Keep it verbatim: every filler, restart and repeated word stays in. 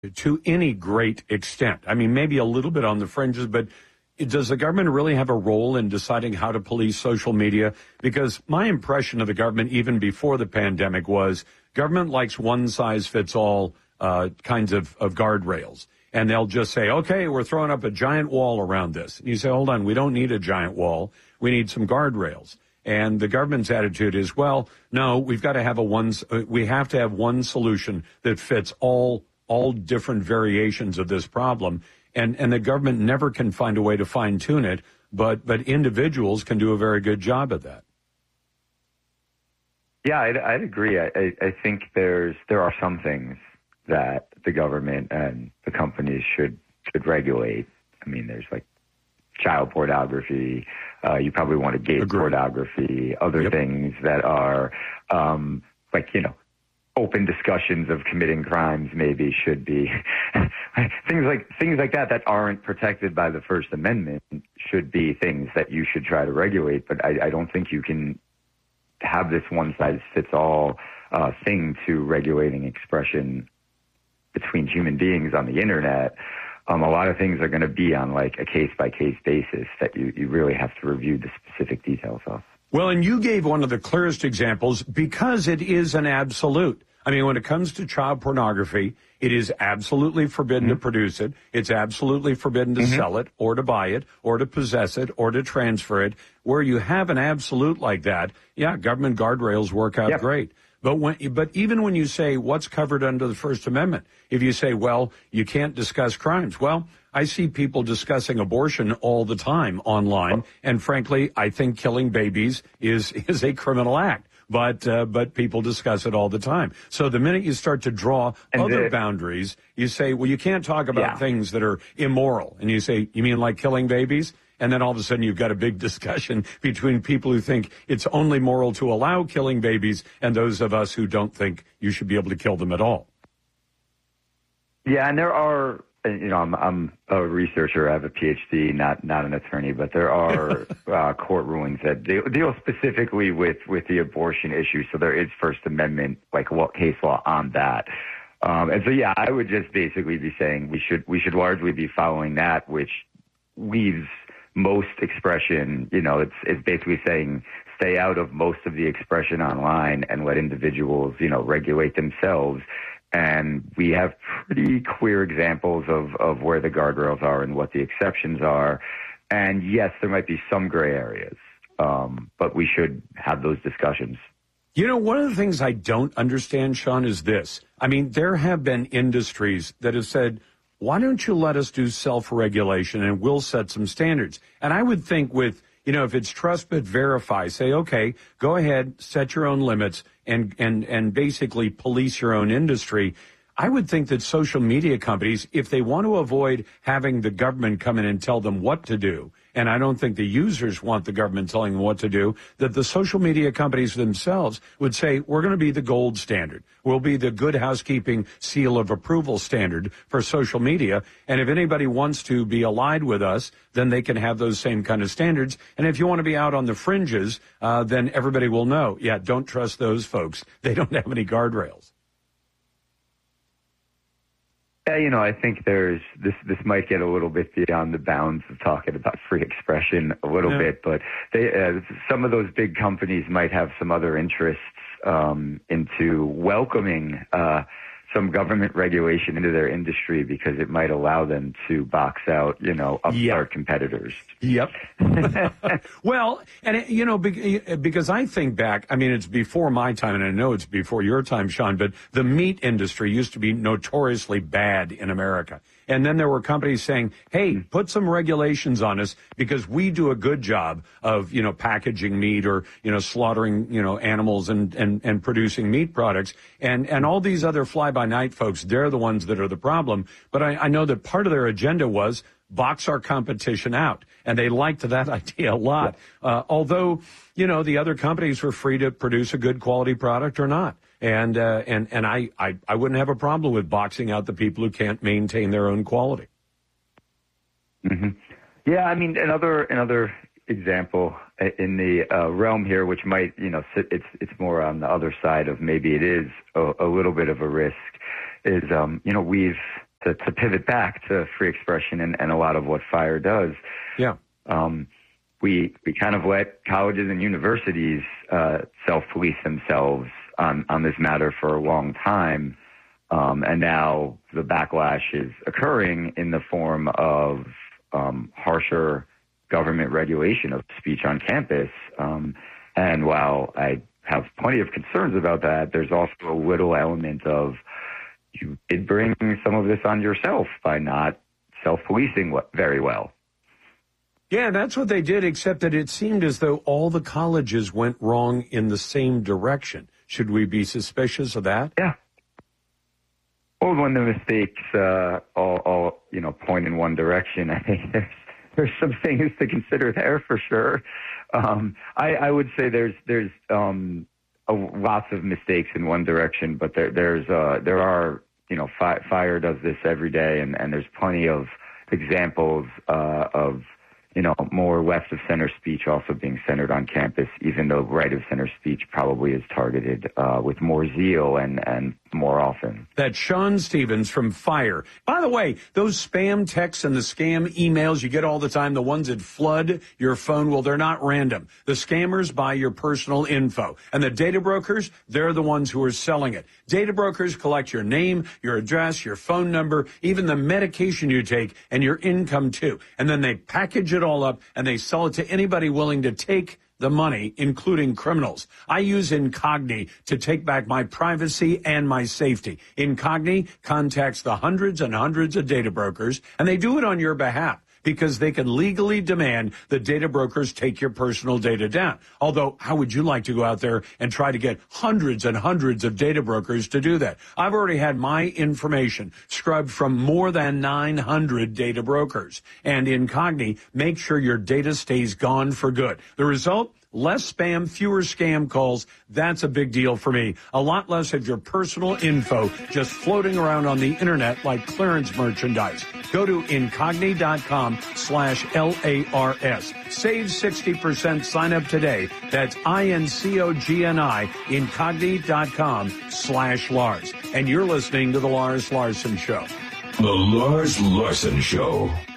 to any great extent. I mean, maybe a little bit on the fringes, but does the government really have a role in deciding how to police social media? Because my impression of the government, even before the pandemic, was government likes one-size-fits-all uh, kinds of, of guardrails. And they'll just say, okay, we're throwing up a giant wall around this. And you say, hold on, we don't need a giant wall. We need some guardrails. And the government's attitude is, well, no, we've got to have a one, we have to have one solution that fits all all different variations of this problem. And and the government never can find a way to fine tune it, but but individuals can do a very good job of that. Yeah, I'd, I'd agree. I, I think there's there are some things that the government and the companies should should regulate. I mean, there's like child pornography. Uh, you probably want to gate Agreed. pornography. Other yep. things that are um, like you know. open discussions of committing crimes maybe should be things like things like that that aren't protected by the First Amendment should be things that you should try to regulate. But I, I don't think you can have this one size fits all uh, thing to regulating expression between human beings on the internet. Um, a lot of things are going to be on like a case by case basis that you, you really have to review the specific details of. Well, and you gave one of the clearest examples because it is an absolute. I mean, when it comes to child pornography, it is absolutely forbidden mm-hmm. to produce it. It's absolutely forbidden to mm-hmm. sell it or to buy it or to possess it or to transfer it. Where you have an absolute like that, yeah, government guardrails work out yep. great. But when, but even when you say what's covered under the First Amendment, if you say, well, you can't discuss crimes, well, I see people discussing abortion all the time online, and frankly, I think killing babies is is a criminal act. But uh, but people discuss it all the time. So the minute you start to draw and other the, boundaries, you say, well, you can't talk about yeah. things that are immoral. And you say, you mean like killing babies? And then all of a sudden you've got a big discussion between people who think it's only moral to allow killing babies and those of us who don't think you should be able to kill them at all. Yeah, and there are, you know, I'm, I'm a researcher. I have a P H D, not not an attorney, but there are uh, court rulings that deal, deal specifically with, with the abortion issue. So there is First Amendment, like what case law on that. Um, and so, yeah, I would just basically be saying we should we should largely be following that, which leaves most expression, you know, it's it's basically saying stay out of most of the expression online and let individuals, you know, regulate themselves. And we have pretty clear examples of, of where the guardrails are and what the exceptions are. And yes, there might be some gray areas, um, but we should have those discussions. You know, one of the things I don't understand, Sean, is this. I mean, there have been industries that have said, why don't you let us do self-regulation and we'll set some standards? And I would think with, you know, if it's trust but verify, say, okay, go ahead, set your own limits and, and, and basically police your own industry. I would think that social media companies, if they want to avoid having the government come in and tell them what to do, and I don't think the users want the government telling them what to do, that the social media companies themselves would say, we're going to be the gold standard. We'll be the good housekeeping seal of approval standard for social media. And if anybody wants to be allied with us, then they can have those same kind of standards. And if you want to be out on the fringes, uh, then everybody will know, yeah, don't trust those folks. They don't have any guardrails. Yeah, you know, I think there's this. This might get a little bit beyond the bounds of talking about free expression a little yeah. bit, but they, uh, some of those big companies might have some other interests um, into welcoming uh, some government regulation into their industry because it might allow them to box out, you know, upstart yep. competitors. Yep. Well, and, it, you know, because I think back, I mean, it's before my time, and I know it's before your time, Sean, but the meat industry used to be notoriously bad in America. And then there were companies saying, hey, put some regulations on us because we do a good job of, you know, packaging meat or, you know, slaughtering, you know, animals and, and, and producing meat products. And, and all these other fly-by-night folks, they're the ones that are the problem. But I, I know that part of their agenda was box our competition out. And they liked that idea a lot. Uh, although, you know, the other companies were free to produce a good quality product or not. And uh, and and I, I, I wouldn't have a problem with boxing out the people who can't maintain their own quality. Mm-hmm. Yeah, I mean, another another example in the uh, realm here, which might, you know, sit, it's it's more on the other side of maybe it is a, a little bit of a risk, is, um, you know, we've to, to pivot back to free expression and, and a lot of what FIRE does. Yeah. Um, we we kind of let colleges and universities uh, self-police themselves on, on this matter for a long time. Um, and now the backlash is occurring in the form of um, harsher government regulation of speech on campus. Um, and while I have plenty of concerns about that, there's also a little element of you did bring some of this on yourself by not self-policing very well. Yeah, that's what they did, except that it seemed as though all the colleges went wrong in the same direction. Should we be suspicious of that? Yeah. Well, when the mistakes uh, all, all, you know, point in one direction, I think there's there's some things to consider there for sure. Um, I, I would say there's there's um, a, lots of mistakes in one direction, but there there's uh, there are you know fi- FIRE does this every day, and, and there's plenty of examples uh, of you know more left of center speech also being centered on campus, even though right of center speech probably is targeted uh, with more zeal and and more often. That's Sean Stevens from FIRE. By the way, those spam texts and the scam emails you get all the time, the ones that flood your phone, well, they're not random. The scammers buy your personal info. And the data brokers, they're the ones who are selling it. Data brokers collect your name, your address, your phone number, even the medication you take, and your income too. And then they package it all up and they sell it to anybody willing to take the money, including criminals. I use Incogni to take back my privacy and my safety. Incogni contacts the hundreds and hundreds of data brokers, and they do it on your behalf because they can legally demand the data brokers take your personal data down. Although, how would you like to go out there and try to get hundreds and hundreds of data brokers to do that? I've already had my information scrubbed from more than nine hundred data brokers. And Incogni makes sure your data stays gone for good. The result? Less spam, fewer scam calls. That's a big deal for me. A lot less of your personal info just floating around on the internet like clearance merchandise. Go to Incogni.com slash L A R S. Save sixty percent. Sign up today. That's I-N-C-O-G-N-I, Incogni.com slash Lars. And you're listening to The Lars Larson Show. The Lars Larson Show.